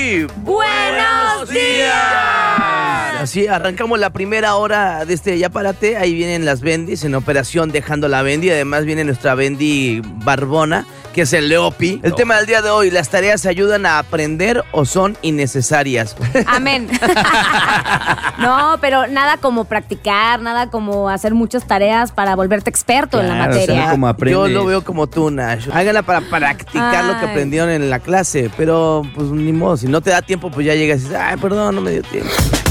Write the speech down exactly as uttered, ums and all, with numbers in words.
Muy ¡Buenos días! Así arrancamos la primera hora de este Ya Párate. Ahí vienen las bendis en operación Dejando la Bendi. Además viene nuestra bendi barbona, que es el Leopi. El No. tema del día de hoy: ¿las tareas ayudan a aprender o son innecesarias? Amén. No, pero nada como practicar, nada como hacer muchas tareas para volverte experto en la Claro, materia. o sea, como aprendes. Yo lo veo como tú, Nash. Háganla para practicar lo que Ay. aprendieron en la clase. Pero, pues, ni modo. Si no te da tiempo, pues ya llegas y dices, ay, perdón, no me dio tiempo.